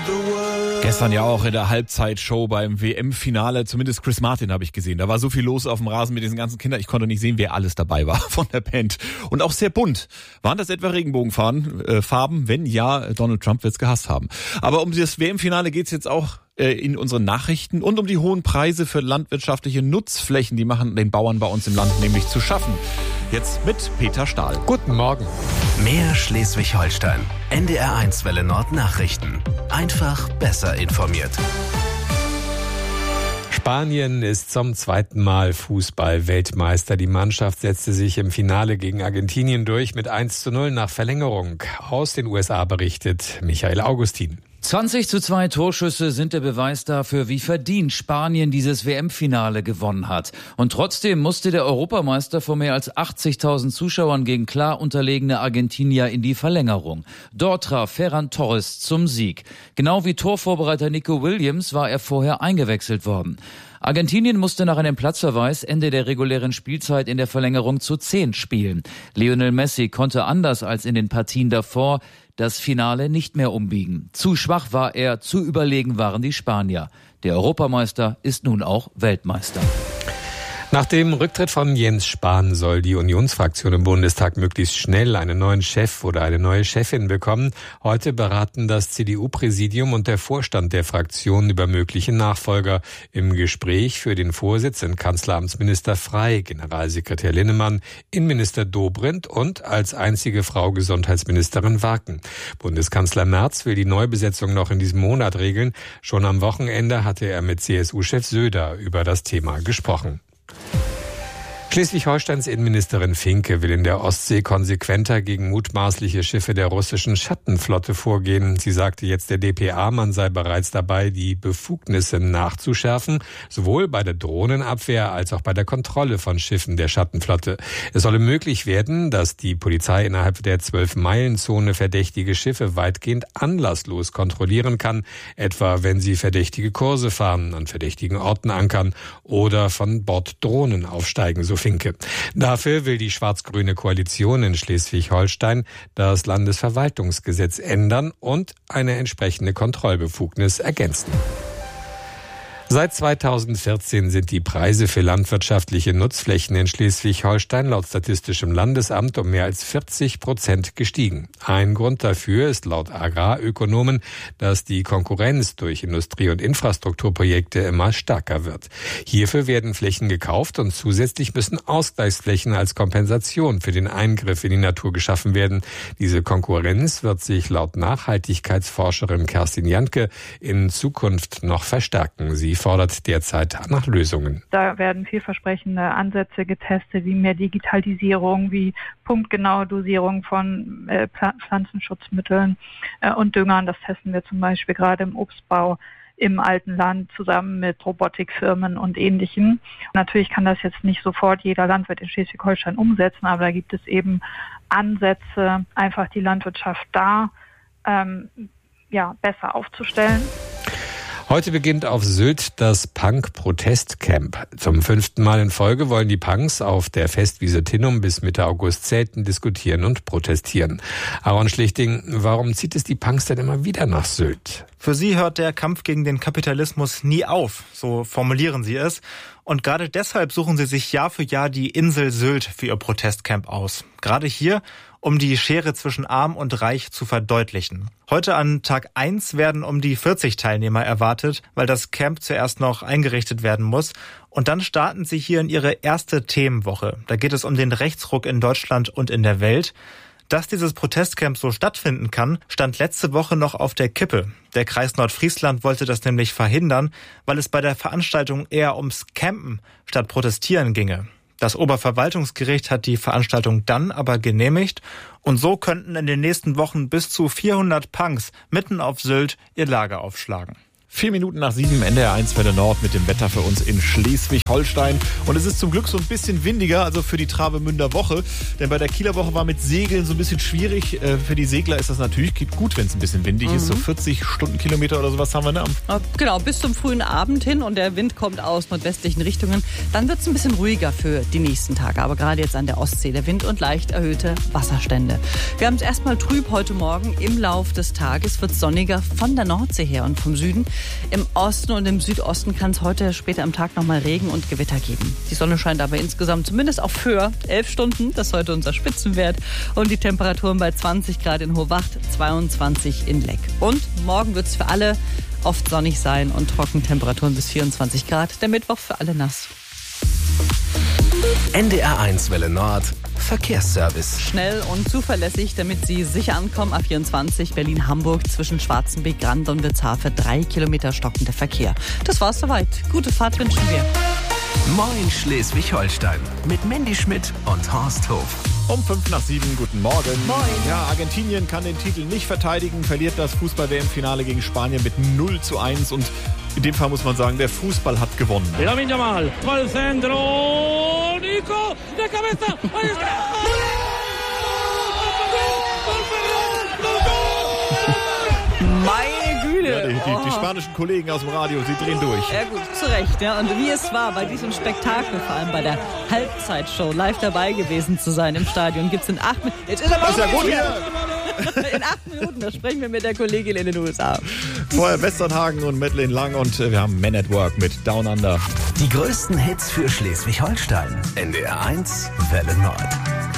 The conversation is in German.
Gestern ja auch in der Halbzeitshow beim WM-Finale, zumindest Chris Martin habe ich gesehen. Da war so viel los auf dem Rasen mit diesen ganzen Kindern. Ich konnte nicht sehen, wer alles dabei war von der Band. Und auch sehr bunt. Waren das etwa Regenbogenfarben? Wenn ja, Donald Trump wird's gehasst haben. Aber um das WM-Finale geht's jetzt auch in unseren Nachrichten und um die hohen Preise für landwirtschaftliche Nutzflächen. Die machen den Bauern bei uns im Land nämlich zu schaffen. Jetzt mit Peter Stahl. Guten Morgen. Mehr Schleswig-Holstein. NDR1 Welle Nord Nachrichten. Einfach besser informiert. Spanien ist zum zweiten Mal Fußball-Weltmeister. Die Mannschaft setzte sich im Finale gegen Argentinien durch mit 1:0 nach Verlängerung. Aus den USA berichtet Michael Augustin. 20:2 Torschüsse sind der Beweis dafür, wie verdient Spanien dieses WM-Finale gewonnen hat. Und trotzdem musste der Europameister vor mehr als 80.000 Zuschauern gegen klar unterlegene Argentinier in die Verlängerung. Dort traf Ferran Torres zum Sieg. Genau wie Torvorbereiter Nico Williams war er vorher eingewechselt worden. Argentinien musste nach einem Platzverweis Ende der regulären Spielzeit in der Verlängerung zu 10 spielen. Lionel Messi konnte anders als in den Partien davor das Finale nicht mehr umbiegen. Zu schwach war er, zu überlegen waren die Spanier. Der Europameister ist nun auch Weltmeister. Nach dem Rücktritt von Jens Spahn soll die Unionsfraktion im Bundestag möglichst schnell einen neuen Chef oder eine neue Chefin bekommen. Heute beraten das CDU-Präsidium und der Vorstand der Fraktion über mögliche Nachfolger. Im Gespräch für den Vorsitz sind Kanzleramtsminister Frey, Generalsekretär Linnemann, Innenminister Dobrindt und als einzige Frau Gesundheitsministerin Warken. Bundeskanzler Merz will die Neubesetzung noch in diesem Monat regeln. Schon am Wochenende hatte er mit CSU-Chef Söder über das Thema gesprochen. Schleswig-Holsteins Innenministerin Finke will in der Ostsee konsequenter gegen mutmaßliche Schiffe der russischen Schattenflotte vorgehen. Sie sagte jetzt der dpa, man sei bereits dabei, die Befugnisse nachzuschärfen, sowohl bei der Drohnenabwehr als auch bei der Kontrolle von Schiffen der Schattenflotte. Es solle möglich werden, dass die Polizei innerhalb der 12-Meilen-Zone verdächtige Schiffe weitgehend anlasslos kontrollieren kann, etwa wenn sie verdächtige Kurse fahren, an verdächtigen Orten ankern oder von Bord Drohnen aufsteigen, so Finke. Dafür will die schwarz-grüne Koalition in Schleswig-Holstein das Landesverwaltungsgesetz ändern und eine entsprechende Kontrollbefugnis ergänzen. Seit 2014 sind die Preise für landwirtschaftliche Nutzflächen in Schleswig-Holstein laut Statistischem Landesamt um mehr als 40% gestiegen. Ein Grund dafür ist laut Agrarökonomen, dass die Konkurrenz durch Industrie- und Infrastrukturprojekte immer stärker wird. Hierfür werden Flächen gekauft und zusätzlich müssen Ausgleichsflächen als Kompensation für den Eingriff in die Natur geschaffen werden. Diese Konkurrenz wird sich laut Nachhaltigkeitsforscherin Kerstin Jantke in Zukunft noch verstärken. Sie fordert derzeit nach Lösungen. Da werden vielversprechende Ansätze getestet, wie mehr Digitalisierung, wie punktgenaue Dosierung von Pflanzenschutzmitteln und Düngern. Das testen wir zum Beispiel gerade im Obstbau im alten Land zusammen mit Robotikfirmen und Ähnlichem. Natürlich kann das jetzt nicht sofort jeder Landwirt in Schleswig-Holstein umsetzen, aber da gibt es eben Ansätze, einfach die Landwirtschaft da besser aufzustellen. Heute beginnt auf Sylt das Punk-Protestcamp. Zum 5. Mal in Folge wollen die Punks auf der Festwiese Tinnum bis Mitte August zelten, diskutieren und protestieren. Aaron Schlichting, warum zieht es die Punks denn immer wieder nach Sylt? Für sie hört der Kampf gegen den Kapitalismus nie auf, so formulieren sie es. Und gerade deshalb suchen sie sich Jahr für Jahr die Insel Sylt für ihr Protestcamp aus. Gerade hier, um die Schere zwischen Arm und Reich zu verdeutlichen. Heute an Tag 1 werden um die 40 Teilnehmer erwartet, weil das Camp zuerst noch eingerichtet werden muss. Und dann starten sie hier in ihre erste Themenwoche. Da geht es um den Rechtsruck in Deutschland und in der Welt. Dass dieses Protestcamp so stattfinden kann, stand letzte Woche noch auf der Kippe. Der Kreis Nordfriesland wollte das nämlich verhindern, weil es bei der Veranstaltung eher ums Campen statt Protestieren ginge. Das Oberverwaltungsgericht hat die Veranstaltung dann aber genehmigt und so könnten in den nächsten Wochen bis zu 400 Punks mitten auf Sylt ihr Lager aufschlagen. 4 Minuten nach 7, NDR1 Welle Nord mit dem Wetter für uns in Schleswig-Holstein. Und es ist zum Glück so ein bisschen windiger, also für die Travemünder Woche. Denn bei der Kieler Woche war mit Segeln so ein bisschen schwierig. Für die Segler ist das natürlich gut, wenn es ein bisschen windig ist. So 40 Stundenkilometer oder sowas haben wir, ne? Genau, bis zum frühen Abend hin und der Wind kommt aus nordwestlichen Richtungen. Dann wird es ein bisschen ruhiger für die nächsten Tage. Aber gerade jetzt an der Ostsee der Wind und leicht erhöhte Wasserstände. Wir haben es erstmal trüb heute Morgen. Im Lauf des Tages wird es sonniger von der Nordsee her und vom Süden. Im Osten und im Südosten kann es heute später am Tag nochmal Regen und Gewitter geben. Die Sonne scheint aber insgesamt zumindest auch für 11 Stunden. Das ist heute unser Spitzenwert. Und die Temperaturen bei 20 Grad in Hohwacht, 22 in Leck. Und morgen wird es für alle oft sonnig sein und Trockentemperaturen bis 24 Grad. Der Mittwoch für alle nass. NDR1 Welle Nord Verkehrsservice. Schnell und zuverlässig, damit Sie sicher ankommen. A24 Berlin-Hamburg zwischen Schwarzenbeck, Grand und Witzhafe. 3 Kilometer stockender Verkehr. Das war's soweit. Gute Fahrt wünschen wir. Moin Schleswig-Holstein mit Mandy Schmidt und Horst Hof. Um 5 nach 7, guten Morgen. Moin. Ja, Argentinien kann den Titel nicht verteidigen, verliert das Fußball-WM-Finale gegen Spanien mit 0:1 und in dem Fall muss man sagen, der Fußball hat gewonnen. Lamine Yamal, al centro, Nico, de cabeza, ahí está! Meine Güte. Ja, die spanischen Kollegen aus dem Radio, sie drehen durch. Ja gut, zu Recht. Ja. Und wie es war, bei diesem Spektakel, vor allem bei der Halbzeitshow, live dabei gewesen zu sein im Stadion, gibt es in 8 Minuten... Jetzt ist er Das ist ja gut hier. In 8 Minuten, da sprechen wir mit der Kollegin in den USA. Vorher Westernhagen und Madeleine Lang und wir haben Men at Work mit Down Under. Die größten Hits für Schleswig-Holstein. NDR1 Welle Nord.